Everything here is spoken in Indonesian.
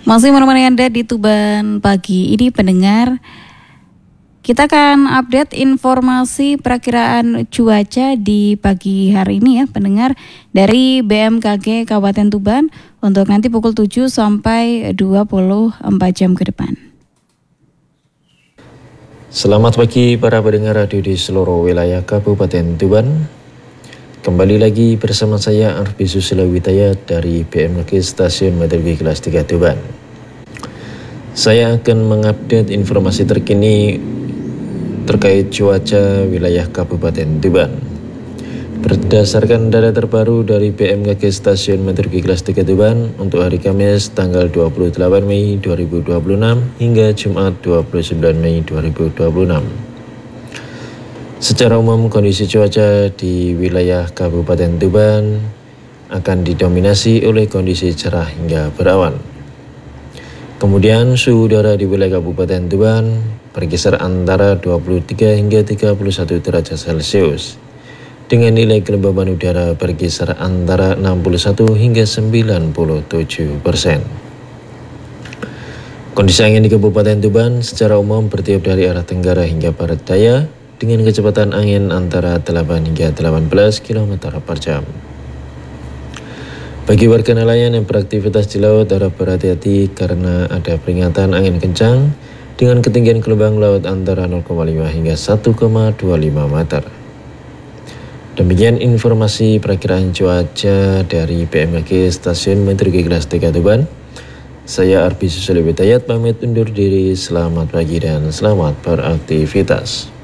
Masih menemani Anda di Tuban Pagi ini pendengar. Kita akan update informasi perakiraan cuaca di pagi hari ini ya pendengar dari BMKG Kabupaten Tuban untuk nanti pukul 7 sampai 24 jam ke depan. Selamat pagi para pendengar radio di seluruh wilayah Kabupaten Tuban. Kembali lagi bersama saya Arfi Susilo Widayat dari BMKG Stasiun Meteorologi Kelas 3 Tuban. Saya akan mengupdate informasi terkini terkait cuaca wilayah Kabupaten Tuban. Berdasarkan data terbaru dari BMKG Stasiun Meteorologi Kelas 3 Tuban untuk hari Kamis tanggal 28 Mei 2026 hingga Jumat 29 Mei 2026. Secara umum kondisi cuaca di wilayah Kabupaten Tuban akan didominasi oleh kondisi cerah hingga berawan. Kemudian suhu udara di wilayah Kabupaten Tuban berkisar antara 23 hingga 31 derajat Celcius dengan nilai kelembaban udara berkisar antara 61 hingga 97%. Kondisi angin di Kabupaten Tuban secara umum bertiup dari arah tenggara hingga barat daya dengan kecepatan angin antara 8 hingga 18 km per jam. Bagi warga nelayan yang beraktivitas di laut harap berhati-hati karena ada peringatan angin kencang dengan ketinggian gelombang laut antara 0,5 hingga 1,25 meter. Demikian informasi perakiraan cuaca dari BMKG Stasiun Meteorologi Kelas 3 Tuban. Saya Arfi Susilo Widayat pamit undur diri. Selamat pagi dan selamat beraktivitas.